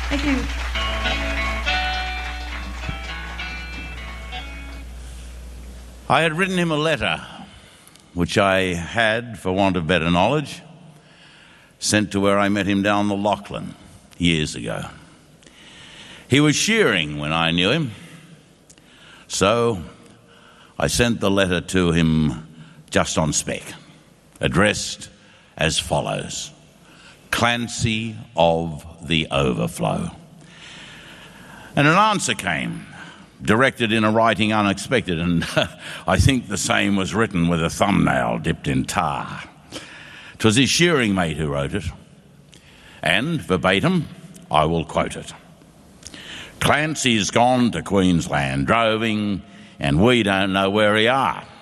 Thank you. I had written him a letter, which I had, for want of better knowledge, sent to where I met him down the Lachlan years ago. He was shearing when I knew him, so I sent the letter to him just on spec, addressed as follows: Clancy of the Overflow. And an answer came, directed in a writing unexpected, and I think the same was written with a thumbnail dipped in tar. 'Twas his shearing mate who wrote it, and verbatim, I will quote it. Clancy's gone to Queensland droving, and we don't know where he are.